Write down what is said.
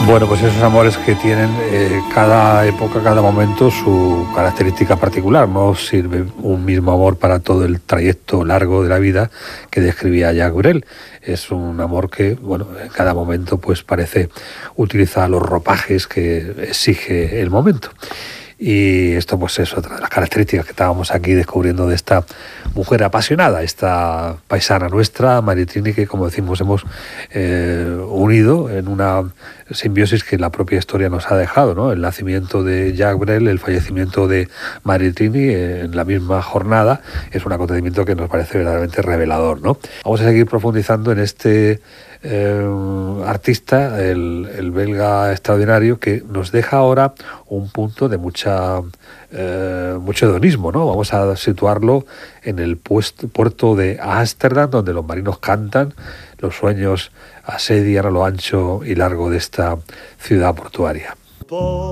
Bueno, pues esos amores que tienen cada época, cada momento su característica particular. No sirve un mismo amor para todo el trayecto largo de la vida que describía Jacques Brel. Es un amor que, bueno, en cada momento pues parece utilizar los ropajes que exige el momento. Y esto pues es otra de las características que estábamos aquí descubriendo de esta mujer apasionada, esta paisana nuestra, Maritrini, que como decimos hemos unido en una simbiosis que la propia historia nos ha dejado, ¿no? El nacimiento de Jacques Brel, el fallecimiento de Maritrini en la misma jornada, es un acontecimiento que nos parece verdaderamente revelador, ¿no? Vamos a seguir profundizando en este artista, el belga extraordinario, que nos deja ahora un punto de mucho hedonismo, ¿no? Vamos a situarlo en el puerto de Ámsterdam, donde los marinos cantan, los sueños asedian a lo ancho y largo de esta ciudad portuaria.